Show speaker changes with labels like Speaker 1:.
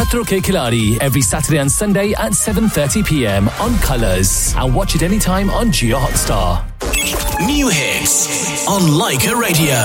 Speaker 1: Khatro Ke Khiladi every Saturday and Sunday at 7:30pm on Colours. And watch it anytime on Jio Hotstar.
Speaker 2: New hits on Leica Radio.